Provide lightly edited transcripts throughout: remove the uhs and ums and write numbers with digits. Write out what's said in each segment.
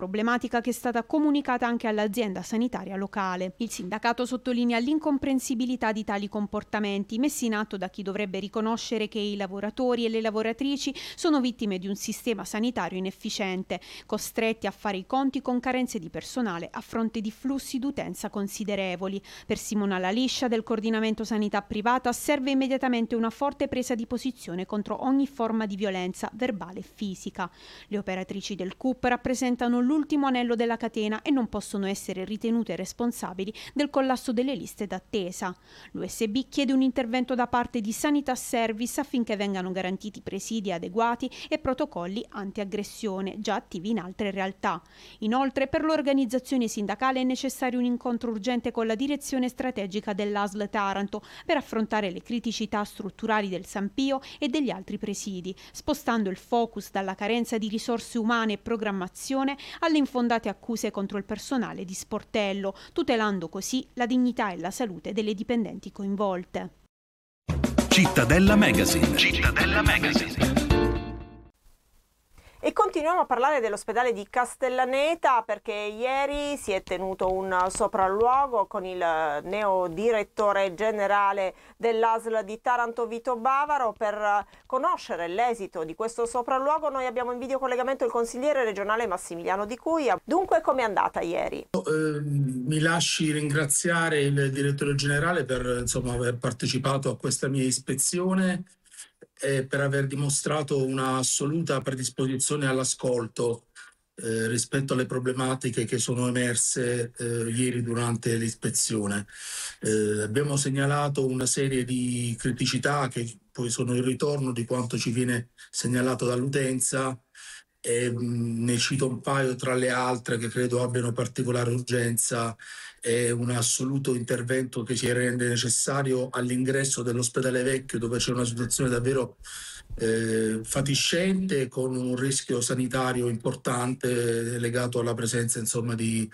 problematica che è stata comunicata anche all'azienda sanitaria locale. Il sindacato sottolinea l'incomprensibilità di tali comportamenti messi in atto da chi dovrebbe riconoscere che i lavoratori e le lavoratrici sono vittime di un sistema sanitario inefficiente, costretti a fare i conti con carenze di personale a fronte di flussi d'utenza considerevoli. Per Simona Laliscia del coordinamento sanità privata serve immediatamente una forte presa di posizione contro ogni forma di violenza verbale e fisica. Le operatrici del CUP rappresentano l'ultimo anello della catena e non possono essere ritenute responsabili del collasso delle liste d'attesa. L'USB chiede un intervento da parte di Sanità Service affinché vengano garantiti presidi adeguati e protocolli anti-aggressione già attivi in altre realtà. Inoltre, per l'organizzazione sindacale è necessario un incontro urgente con la direzione strategica dell'ASL Taranto per affrontare le criticità strutturali del San Pio e degli altri presidi, spostando il focus dalla carenza di risorse umane e programmazione alle infondate accuse contro il personale di sportello, tutelando così la dignità e la salute delle dipendenti coinvolte. Cittadella Magazine. Cittadella Magazine. E continuiamo a parlare dell'ospedale di Castellaneta perché ieri si è tenuto un sopralluogo con il neodirettore generale dell'ASL di Taranto Vito Bavaro. Per conoscere l'esito di questo sopralluogo noi abbiamo in videocollegamento il consigliere regionale Massimiliano Di Cuia. Dunque, com'è andata ieri? Mi lasci ringraziare il direttore generale per aver partecipato a questa mia ispezione e per aver dimostrato una assoluta predisposizione all'ascolto rispetto alle problematiche che sono emerse ieri durante l'ispezione. Abbiamo segnalato una serie di criticità che poi sono il ritorno di quanto ci viene segnalato dall'utenza. Ne cito un paio tra le altre che credo abbiano particolare urgenza. È un assoluto intervento che ci rende necessario all'ingresso dell'ospedale vecchio, dove c'è una situazione davvero fatiscente, con un rischio sanitario importante legato alla presenza di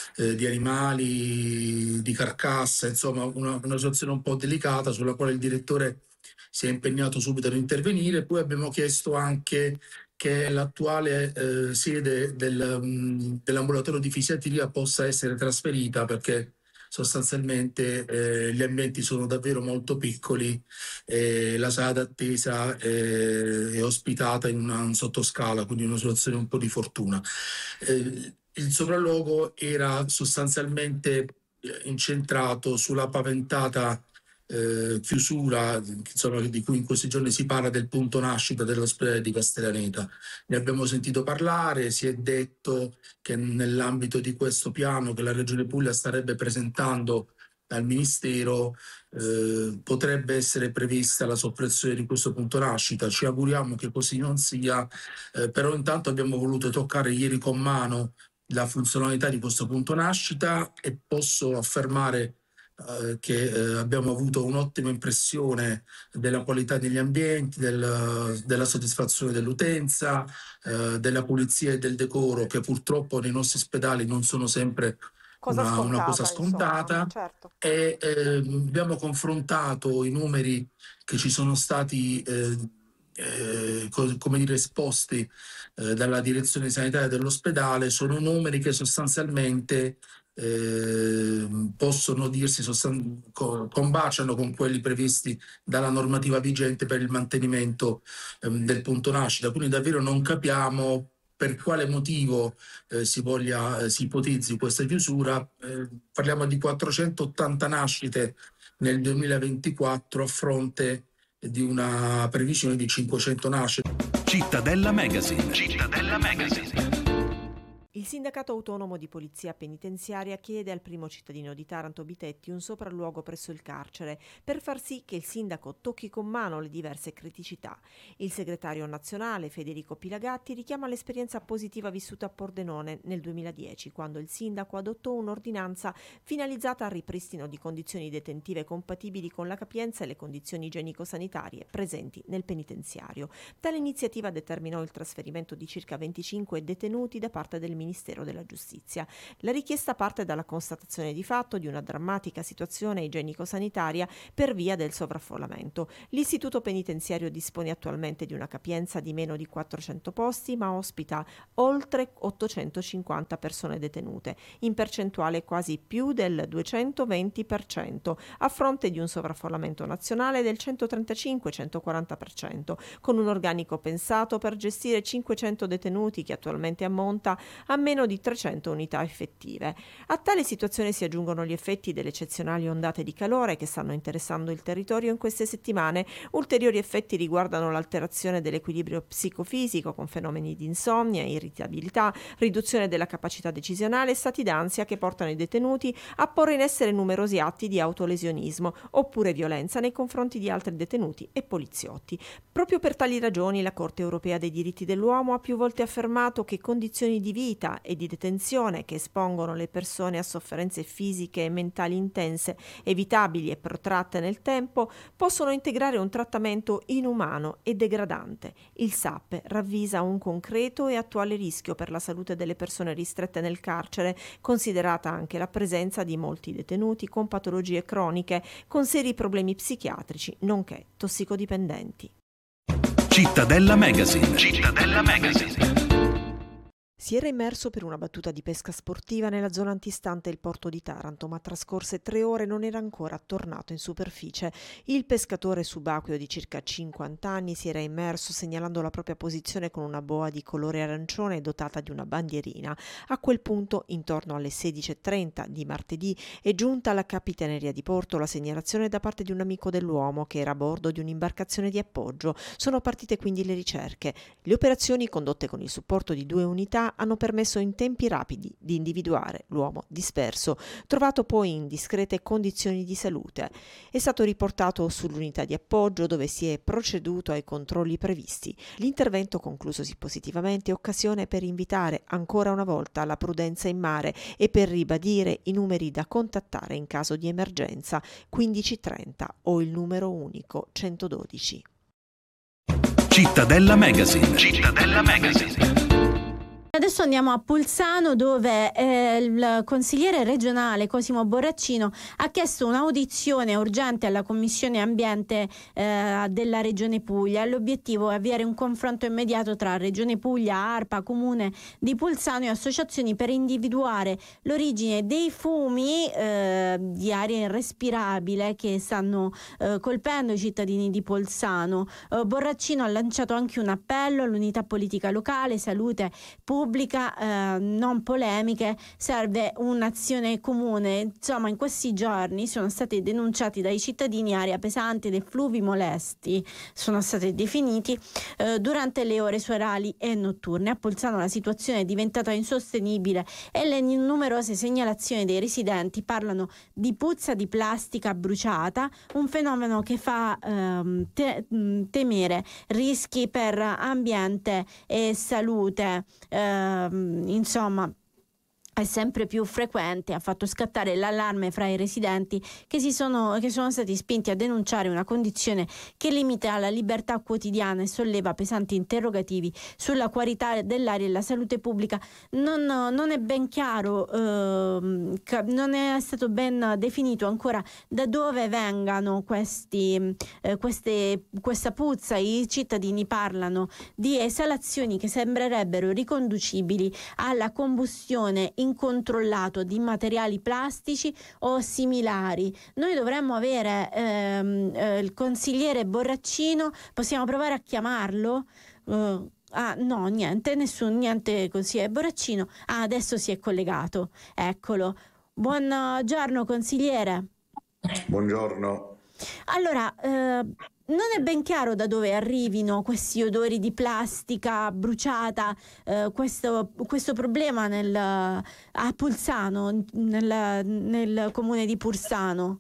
animali, di carcasse, una situazione un po' delicata sulla quale il direttore si è impegnato subito ad intervenire. Poi abbiamo chiesto anche che l'attuale sede dell'ambulatorio di fisiatria possa essere trasferita, perché sostanzialmente gli ambienti sono davvero molto piccoli e la sala d'attesa è ospitata in un sottoscala, quindi una situazione un po' di fortuna. Il sopralluogo era sostanzialmente incentrato sulla paventata chiusura di cui in questi giorni si parla, del punto nascita dell'ospedale di Castellaneta. Ne abbiamo sentito parlare, si è detto che nell'ambito di questo piano che la Regione Puglia starebbe presentando al Ministero potrebbe essere prevista la soppressione di questo punto nascita. Ci auguriamo che così non sia, però intanto abbiamo voluto toccare ieri con mano la funzionalità di questo punto nascita e posso affermare che abbiamo avuto un'ottima impressione della qualità degli ambienti, della soddisfazione dell'utenza, della pulizia e del decoro, che purtroppo nei nostri ospedali non sono sempre una cosa scontata. Certo. E abbiamo confrontato i numeri che ci sono stati esposti dalla direzione sanitaria dell'ospedale. Sono numeri che sostanzialmente possono dirsi combaciano con quelli previsti dalla normativa vigente per il mantenimento del punto nascita. Quindi davvero non capiamo per quale motivo si ipotizzi questa chiusura. Parliamo di 480 nascite nel 2024 a fronte di una previsione di 500 nascite. Cittadella Magazine. Cittadella Magazine. Il sindacato autonomo di polizia penitenziaria chiede al primo cittadino di Taranto Bitetti un sopralluogo presso il carcere per far sì che il sindaco tocchi con mano le diverse criticità. Il segretario nazionale Federico Pilagatti richiama l'esperienza positiva vissuta a Pordenone nel 2010, quando il sindaco adottò un'ordinanza finalizzata al ripristino di condizioni detentive compatibili con la capienza e le condizioni igienico-sanitarie presenti nel penitenziario. Tale iniziativa determinò il trasferimento di circa 25 detenuti da parte del Ministero della Giustizia. La richiesta parte dalla constatazione di fatto di una drammatica situazione igienico-sanitaria per via del sovraffollamento. L'istituto penitenziario dispone attualmente di una capienza di meno di 400 posti, ma ospita oltre 850 persone detenute, in percentuale quasi più del 220%, a fronte di un sovraffollamento nazionale del 135-140%, con un organico pensato per gestire 500 detenuti che attualmente ammonta a meno di 300 unità effettive. A tale situazione si aggiungono gli effetti delle eccezionali ondate di calore che stanno interessando il territorio in queste settimane. Ulteriori effetti riguardano l'alterazione dell'equilibrio psicofisico con fenomeni di insonnia, irritabilità, riduzione della capacità decisionale e stati d'ansia che portano i detenuti a porre in essere numerosi atti di autolesionismo oppure violenza nei confronti di altri detenuti e poliziotti. Proprio per tali ragioni la Corte europea dei diritti dell'uomo ha più volte affermato che condizioni di vita e di detenzione che espongono le persone a sofferenze fisiche e mentali intense, evitabili e protratte nel tempo, possono integrare un trattamento inumano e degradante. Il SAP ravvisa un concreto e attuale rischio per la salute delle persone ristrette nel carcere, considerata anche la presenza di molti detenuti con patologie croniche, con seri problemi psichiatrici, nonché tossicodipendenti. Cittadella Magazine. Cittadella Magazine. Si era immerso per una battuta di pesca sportiva nella zona antistante il porto di Taranto, ma trascorse 3 ore e non era ancora tornato in superficie. Il pescatore subacqueo di circa 50 anni si era immerso segnalando la propria posizione con una boa di colore arancione dotata di una bandierina. A quel punto, intorno alle 16:30 di martedì, è giunta alla Capitaneria di Porto la segnalazione da parte di un amico dell'uomo che era a bordo di un'imbarcazione di appoggio. Sono partite quindi le ricerche. Le operazioni, condotte con il supporto di 2 unità, hanno permesso in tempi rapidi di individuare l'uomo disperso, trovato poi in discrete condizioni di salute. È stato riportato sull'unità di appoggio dove si è proceduto ai controlli previsti. L'intervento, conclusosi positivamente, è occasione per invitare ancora una volta la prudenza in mare e per ribadire i numeri da contattare in caso di emergenza: 1530 o il numero unico 112. Cittadella Magazine. Cittadella Magazine. Adesso andiamo a Pulsano, dove il consigliere regionale Cosimo Borraccino ha chiesto un'audizione urgente alla Commissione Ambiente della Regione Puglia. L'obiettivo è avviare un confronto immediato tra Regione Puglia, ARPA, Comune di Pulsano e associazioni per individuare l'origine dei fumi di aria irrespirabile che stanno colpendo i cittadini di Pulsano. Borraccino ha lanciato anche un appello all'unità politica locale, salute pubblica, non polemiche, serve un'azione comune. Insomma, in questi giorni sono stati denunciati dai cittadini aria pesante ed effluvi molesti, sono stati definiti durante le ore serali e notturne. A Pulsano la situazione è diventata insostenibile e le numerose segnalazioni dei residenti parlano di puzza di plastica bruciata, un fenomeno che fa temere rischi per ambiente e salute. Insomma, è sempre più frequente, ha fatto scattare l'allarme fra i residenti che sono stati spinti a denunciare una condizione che limita la libertà quotidiana e solleva pesanti interrogativi sulla qualità dell'aria e la salute pubblica. Non è ben chiaro, non è stato ben definito ancora da dove vengano questa puzza. I cittadini parlano di esalazioni che sembrerebbero riconducibili alla combustione incontrollato di materiali plastici o similari. Noi dovremmo avere il consigliere Borraccino, possiamo provare a chiamarlo? No, niente consigliere Borraccino. Adesso si è collegato, eccolo. Buongiorno consigliere. Buongiorno. Allora, non è ben chiaro da dove arrivino questi odori di plastica bruciata, questo problema a Pulsano, nel comune di Pulsano.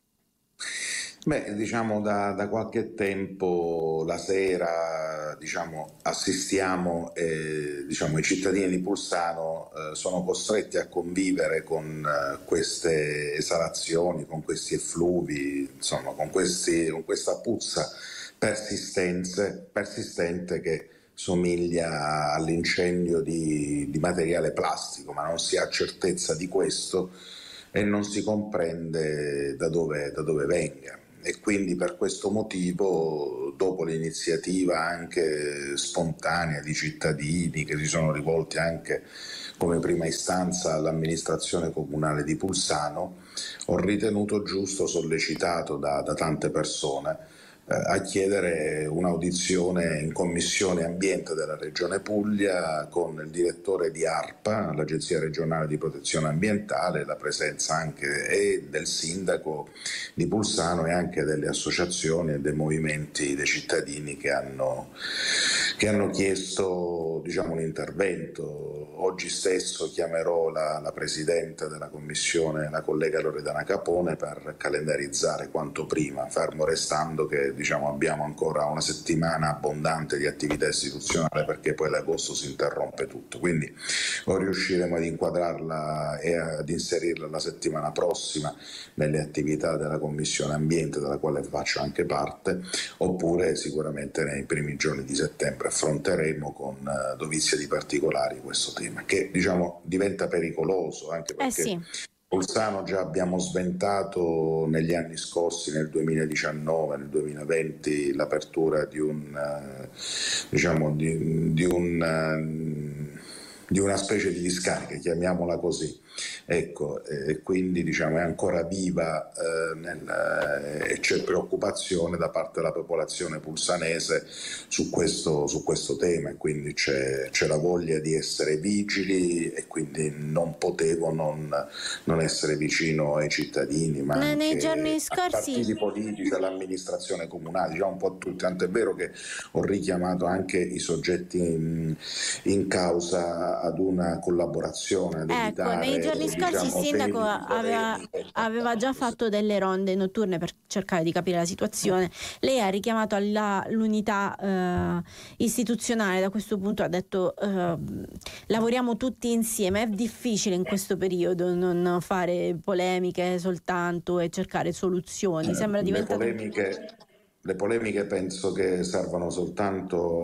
Beh, diciamo da qualche tempo la sera assistiamo i cittadini di Pulsano sono costretti a convivere con queste esalazioni, con questi effluvi, insomma con questa puzza persistente che somiglia all'incendio di materiale plastico, ma non si ha certezza di questo e non si comprende da dove venga. E quindi per questo motivo, dopo l'iniziativa anche spontanea di cittadini che si sono rivolti anche come prima istanza all'amministrazione comunale di Pulsano, ho ritenuto giusto, sollecitato da tante persone, a chiedere un'audizione in Commissione Ambiente della Regione Puglia con il direttore di ARPA, l'Agenzia Regionale di Protezione Ambientale, la presenza anche del sindaco di Pulsano e anche delle associazioni e dei movimenti dei cittadini che hanno chiesto, diciamo, un intervento. Oggi stesso chiamerò la Presidente della Commissione, la collega Loredana Capone, per calendarizzare quanto prima, fermo restando che, diciamo, abbiamo ancora una settimana abbondante di attività istituzionale, perché poi l'agosto si interrompe tutto, quindi o riusciremo ad inquadrarla e ad inserirla la settimana prossima nelle attività della Commissione Ambiente, della quale faccio anche parte, oppure sicuramente nei primi giorni di settembre affronteremo con dovizia di particolari questo tema, che, diciamo, diventa pericoloso anche perché Pulsano già abbiamo sventato negli anni scorsi, nel 2019, nel 2020, l'apertura di una specie di discarica, chiamiamola così. Ecco, e quindi, diciamo, è ancora viva e c'è preoccupazione da parte della popolazione pulsanese su questo tema, e quindi c'è la voglia di essere vigili, e quindi non potevo non essere vicino ai cittadini, ma anche nei giorni ai scorsi partiti politici, all'amministrazione comunale, diciamo un po' tutti, tant'è vero che ho richiamato anche i soggetti in causa ad una collaborazione, ad evitare, nei giorni scorsi il sindaco aveva già fatto delle ronde notturne per cercare di capire la situazione. Lei ha richiamato l'unità istituzionale. Da questo punto ha detto lavoriamo tutti insieme. È difficile in questo periodo non fare polemiche soltanto e cercare soluzioni. Sembra diventato... Le polemiche penso che servano soltanto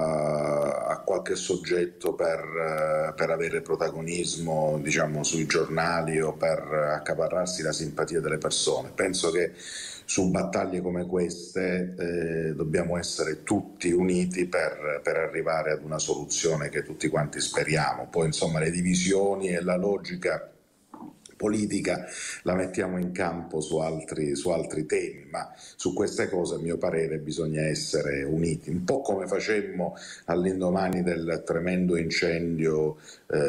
a qualche soggetto per avere protagonismo, diciamo, sui giornali, o per accaparrarsi la simpatia delle persone. Penso che su battaglie come queste dobbiamo essere tutti uniti per arrivare ad una soluzione che tutti quanti speriamo. Poi, insomma, le divisioni e la logica politica la mettiamo in campo su altri temi, ma su queste cose, a mio parere, bisogna essere uniti, un po' come facemmo all'indomani del tremendo incendio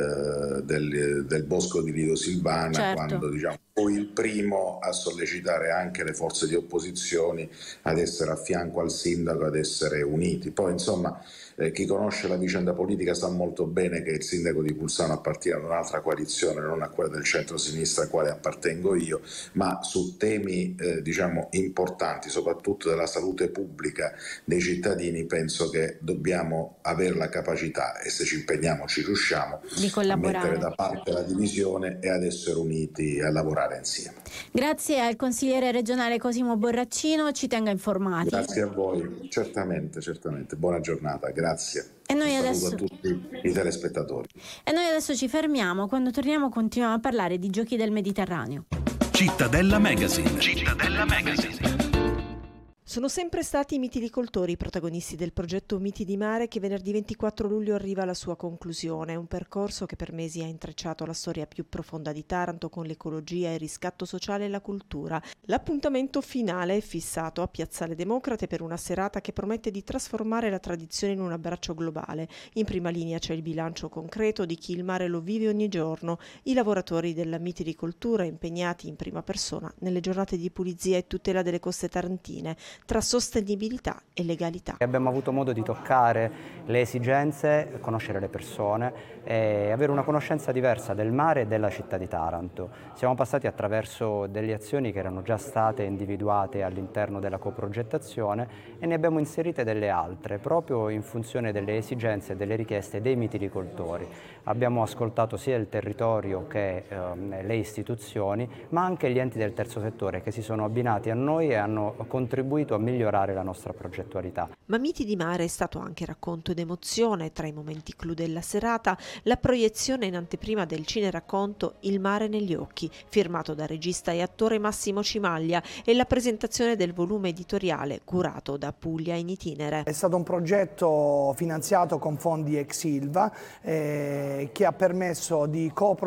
del bosco di Lido Silvana, certo, quando, diciamo, fui il primo a sollecitare anche le forze di opposizione ad essere a fianco al sindaco, ad essere uniti. Poi, insomma, chi conosce la vicenda politica sa molto bene che il sindaco di Pulsano appartiene ad un'altra coalizione, non a quella del centro-sinistra a quale appartengo io, ma su temi diciamo importanti, soprattutto della salute pubblica dei cittadini, penso che dobbiamo avere la capacità, e se ci impegniamo ci riusciamo, di collaborare, a mettere da parte la divisione e ad essere uniti, a lavorare insieme. Grazie al consigliere regionale Cosimo Borraccino, ci tenga informati. Grazie a voi, certamente, buona giornata, grazie. E noi saluto a tutti i telespettatori. E noi adesso ci fermiamo, quando torniamo continuiamo a parlare di giochi del Mediterraneo. Cittadella Magazine. Cittadella Magazine. Sono sempre stati i mitilicoltori i protagonisti del progetto Miti di Mare, che venerdì 24 luglio arriva alla sua conclusione. Un percorso che per mesi ha intrecciato la storia più profonda di Taranto, con l'ecologia, il riscatto sociale e la cultura. L'appuntamento finale è fissato a Piazzale Democrate per una serata che promette di trasformare la tradizione in un abbraccio globale. In prima linea c'è il bilancio concreto di chi il mare lo vive ogni giorno, i lavoratori della mitilicoltura impegnati in prima persona nelle giornate di pulizia e tutela delle coste tarantine, tra sostenibilità e legalità. Abbiamo avuto modo di toccare le esigenze, conoscere le persone e avere una conoscenza diversa del mare e della città di Taranto. Siamo passati attraverso delle azioni che erano già state individuate all'interno della coprogettazione e ne abbiamo inserite delle altre, proprio in funzione delle esigenze e delle richieste dei mitilicoltori. Abbiamo ascoltato sia il territorio che le istituzioni, ma anche gli enti del terzo settore che si sono abbinati a noi e hanno contribuito a migliorare la nostra progettualità. Ma Miti di mare è stato anche racconto ed emozione. Tra i momenti clou della serata, la proiezione in anteprima del cineracconto Il mare negli occhi, firmato da regista e attore Massimo Cimaglia, e la presentazione del volume editoriale curato da Puglia in Itinere. È stato un progetto finanziato con fondi ex Ilva che ha permesso di